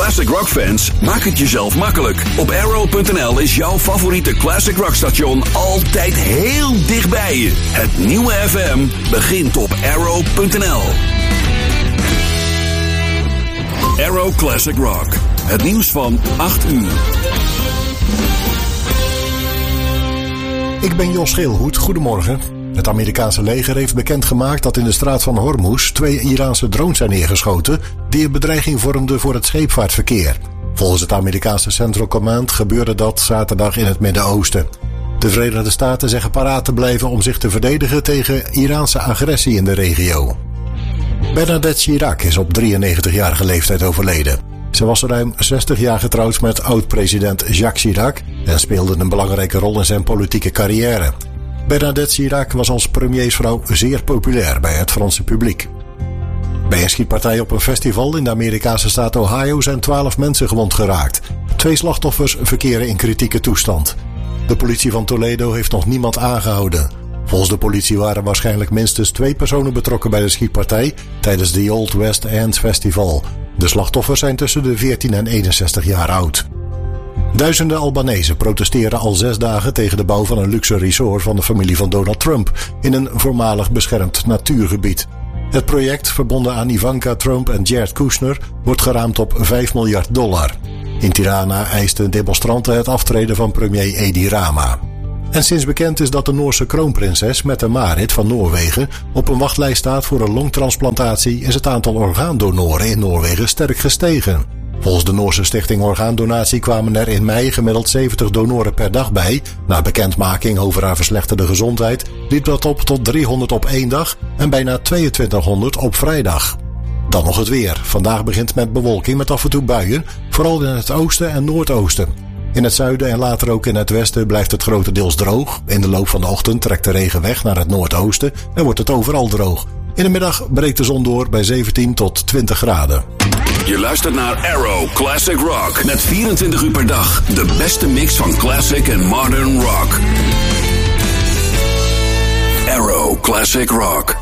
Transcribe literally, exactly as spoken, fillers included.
Classic Rock fans, maak het jezelf makkelijk. Op Arrow punt n l is jouw favoriete Classic Rock station altijd heel dichtbij je. Het nieuwe F M begint op Arrow punt n l. Arrow Classic Rock. Het nieuws van acht uur. Ik ben Jos Geelhoed, goedemorgen. Het Amerikaanse leger heeft bekendgemaakt dat in de straat van Hormuz twee Iraanse drones zijn neergeschoten die een bedreiging vormden voor het scheepvaartverkeer. Volgens het Amerikaanse Central Command gebeurde dat zaterdag in het Midden-Oosten. De Verenigde Staten zeggen paraat te blijven om zich te verdedigen tegen Iraanse agressie in de regio. Bernadette Chirac is op drieënnegentigjarige leeftijd overleden. Ze was ruim zestig jaar getrouwd met oud-president Jacques Chirac en speelde een belangrijke rol in zijn politieke carrière. Bernadette Chirac was als premiersvrouw zeer populair bij het Franse publiek. Bij een schietpartij op een festival in de Amerikaanse staat Ohio zijn twaalf mensen gewond geraakt. Twee slachtoffers verkeren in kritieke toestand. De politie van Toledo heeft nog niemand aangehouden. Volgens de politie waren waarschijnlijk minstens twee personen betrokken bij de schietpartij tijdens de Old West End Festival. De slachtoffers zijn tussen de veertien en eenenzestig jaar oud. Duizenden Albanezen protesteren al zes dagen tegen de bouw van een luxe resort van de familie van Donald Trump in een voormalig beschermd natuurgebied. Het project, verbonden aan Ivanka Trump en Jared Kushner, wordt geraamd op vijf miljard dollar. In Tirana eisten demonstranten het aftreden van premier Edi Rama. En sinds bekend is dat de Noorse kroonprinses Mette-Marit van Noorwegen op een wachtlijst staat voor een longtransplantatie, is het aantal orgaandonoren in Noorwegen sterk gestegen. Volgens de Noorse stichting Orgaandonatie kwamen er in mei gemiddeld zeventig donoren per dag bij. Na bekendmaking over haar verslechterde gezondheid liep dat op tot driehonderd op één dag en bijna tweeëntwintighonderd op vrijdag. Dan nog het weer. Vandaag begint met bewolking met af en toe buien, vooral in het oosten en noordoosten. In het zuiden en later ook in het westen blijft het grotendeels droog. In de loop van de ochtend trekt de regen weg naar het noordoosten en wordt het overal droog. In de middag breekt de zon door bij zeventien tot twintig graden. Je luistert naar Arrow Classic Rock met vierentwintig uur per dag de beste mix van classic en modern rock. Arrow Classic Rock.